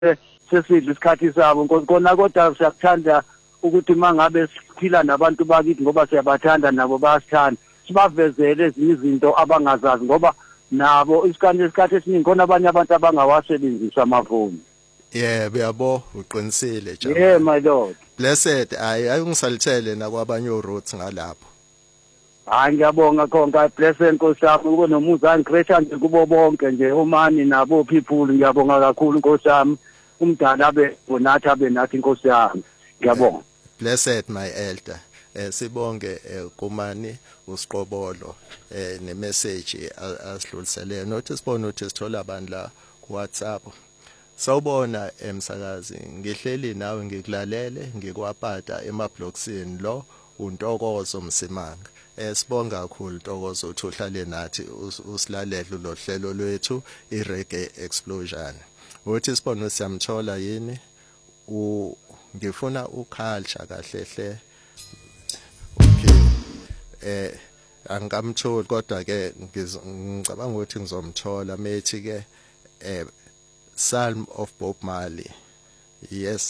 sesidla isikhathi sabo kona kodwa siyakuthanda ukuthi mangabe siphila nabantu bakithi ngoba siyabathanda nabo bayasithanda sibavezele ezinye izinto abangazazi ngoba nabo isikhathi esiningi khona abanye abantu abangawasebenzisa amafoni. Yebo yabo uqinisile Jabu. Yeah my lord. Blessed ayungisalithele nakwabanye roots ngalapho. Hayi ngiyabonga konke blessed Nkosi yami kube nomuzane Christian nje kubo bonke nje omani nabo people ngiyabonga kakhulu Nkosi yami umdala abe bonathi abe nathi Nkosi yami ngiyabonga. Blessed my elder. Sibonge kumani usiqobolo ne message asidlulisele nothi sibone ukuthi sithola abantu la ku WhatsApp. Sawubona emsakazi ngihleli nawe ngikulalele ngikwapata emablocksini lo uNtokozo Msimanga. Sibonga kakhulu Ntokozo uthi uhlale nathi usilalele lo hlelo lwethu iReggae Explosion. Uthi sibone siyamthola yini ngifuna uculture kahlehle. Okay. Angamtholi kodwa ke ngicabanga ukuthi ngizomthola methi ke Psalm of Bob Marley. Yes